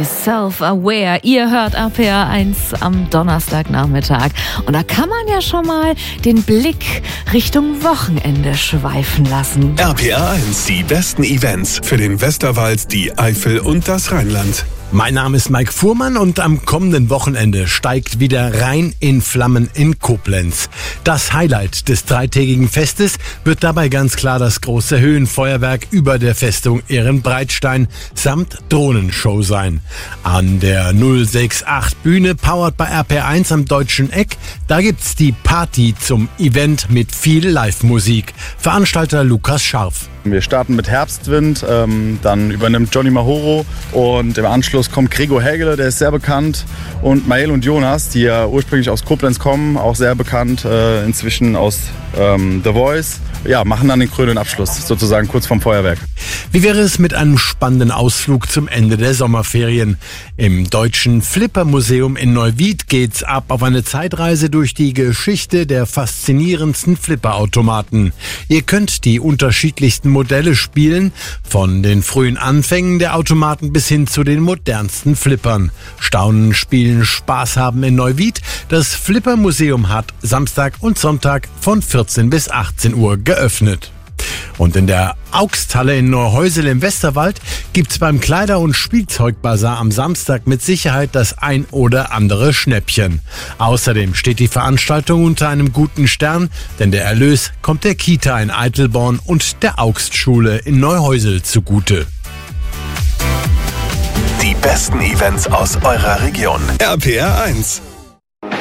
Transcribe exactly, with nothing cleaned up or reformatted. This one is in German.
Self-Aware. Ihr hört R P R eins am Donnerstagnachmittag. Und da kann man ja schon mal den Blick Richtung Wochenende schweifen lassen. R P R eins, die besten Events für den Westerwald, die Eifel und das Rheinland. Mein Name ist Mike Fuhrmann und am kommenden Wochenende steigt wieder Rhein in Flammen in Koblenz. Das Highlight des dreitägigen Festes wird dabei ganz klar das große Höhenfeuerwerk über der Festung Ehrenbreitstein samt Drohnenshow sein. An der null sechs acht Bühne, powered bei R P R eins am Deutschen Eck, da gibt's die Party zum Event mit viel Live-Musik. Veranstalter Lukas Scharf. Wir starten mit Herbstwind, ähm, dann übernimmt Johnny Mahoro und im Anschluss kommt Gregor Hägele, der ist sehr bekannt, und Mael und Jonas, die ja ursprünglich aus Koblenz kommen, auch sehr bekannt, äh, inzwischen aus ähm, The Voice, ja, machen dann den krönenden Abschluss, sozusagen kurz vorm Feuerwerk. Wie wäre es mit einem spannenden Ausflug zum Ende der Sommerferien? Im Deutschen Flipper-Museum in Neuwied geht's ab auf eine Zeitreise durch die Geschichte der faszinierendsten Flipperautomaten. Ihr könnt die unterschiedlichsten Modelle spielen, von den frühen Anfängen der Automaten bis hin zu den modernsten Flippern. Staunen, spielen, Spaß haben in Neuwied. Das Flipper-Museum hat Samstag und Sonntag von vierzehn bis achtzehn Uhr geöffnet. Und in der Augsthalle in Neuhäusel im Westerwald gibt's beim Kleider- und Spielzeugbazar am Samstag mit Sicherheit das ein oder andere Schnäppchen. Außerdem steht die Veranstaltung unter einem guten Stern, denn der Erlös kommt der Kita in Eitelborn und der Augstschule in Neuhäusel zugute. Die besten Events aus eurer Region. R P R eins.